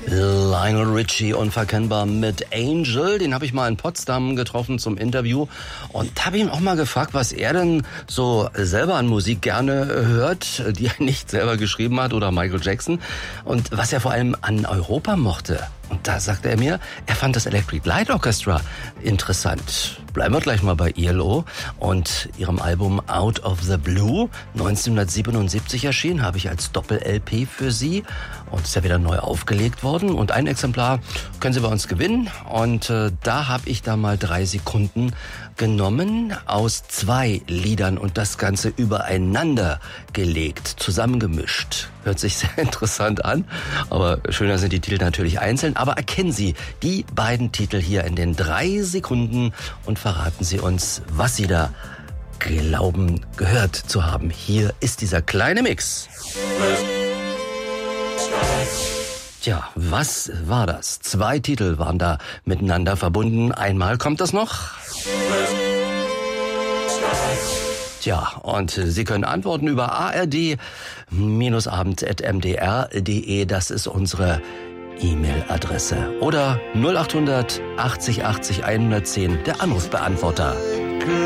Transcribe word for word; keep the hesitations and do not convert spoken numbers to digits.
Lionel Richie, unverkennbar mit Angel. Den habe ich mal in Potsdam getroffen zum Interview und habe ihn auch mal gefragt, was er denn so selber an Musik gerne hört, die er nicht selber geschrieben hat, oder Michael Jackson, und was er vor allem an Europa mochte. Und da sagte er mir, er fand das Electric Light Orchestra interessant. Bleiben wir gleich mal bei E L O und ihrem Album Out of the Blue. neunzehnhundertsiebenundsiebzig erschienen, habe ich als Doppel-L P für Sie. Und ist ja wieder neu aufgelegt worden. Und ein Exemplar können Sie bei uns gewinnen. Und äh, da habe ich da mal drei Sekunden genommen aus zwei Liedern und das Ganze übereinander gelegt, zusammengemischt. Hört sich sehr interessant an, aber schöner sind die Titel natürlich einzeln. Aber erkennen Sie die beiden Titel hier in den drei Sekunden und verraten Sie uns, was Sie da glauben gehört zu haben. Hier ist dieser kleine Mix. Tja, was war das? Zwei Titel waren da miteinander verbunden. Einmal kommt das noch. Tja, und Sie können antworten über a r d abend at m d r punkt d e. Das ist unsere E-Mail-Adresse. Oder null acht hundert achtzig achtzig hundertzehn, der Anrufbeantworter.